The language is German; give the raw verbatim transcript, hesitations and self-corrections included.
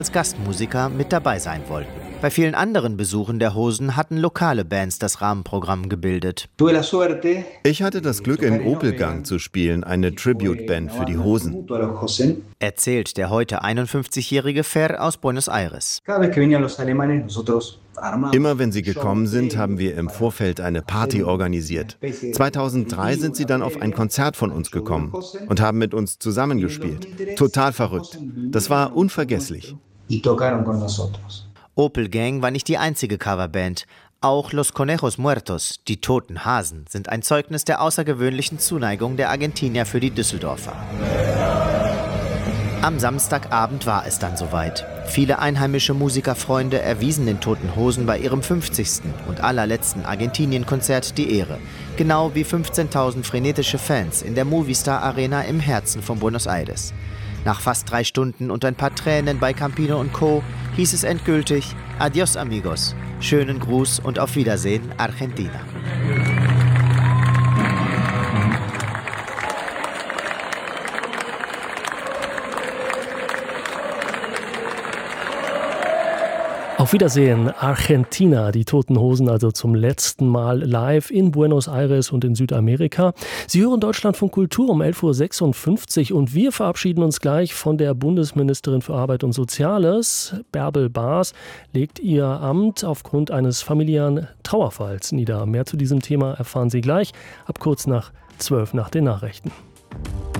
als Gastmusiker mit dabei sein wollten. Bei vielen anderen Besuchen der Hosen hatten lokale Bands das Rahmenprogramm gebildet. Ich hatte das Glück, in Opelgang zu spielen, eine Tribute-Band für die Hosen. Erzählt der heute einundfünfzigjährige Fer aus Buenos Aires. Immer wenn sie gekommen sind, haben wir im Vorfeld eine Party organisiert. zweitausenddrei sind sie dann auf ein Konzert von uns gekommen und haben mit uns zusammengespielt. Total verrückt. Das war unvergesslich. Opelgang war nicht die einzige Coverband. Auch Los Conejos Muertos, die Toten Hasen, sind ein Zeugnis der außergewöhnlichen Zuneigung der Argentinier für die Düsseldorfer. Am Samstagabend war es dann soweit. Viele einheimische Musikerfreunde erwiesen den Toten Hosen bei ihrem fünfzigsten und allerletzten Argentinien-Konzert die Ehre. Genau wie fünfzehntausend frenetische Fans in der Movistar Arena im Herzen von Buenos Aires. Nach fast drei Stunden und ein paar Tränen bei Campino und Co. hieß es endgültig Adios amigos, schönen Gruß und auf Wiedersehen Argentina. Auf Wiedersehen, Argentina, die Toten Hosen also zum letzten Mal live in Buenos Aires und in Südamerika. Sie hören Deutschlandfunk Kultur um elf Uhr sechsundfünfzig und wir verabschieden uns gleich von der Bundesministerin für Arbeit und Soziales. Bärbel Baas legt ihr Amt aufgrund eines familiären Trauerfalls nieder. Mehr zu diesem Thema erfahren Sie gleich ab kurz nach zwölf nach den Nachrichten.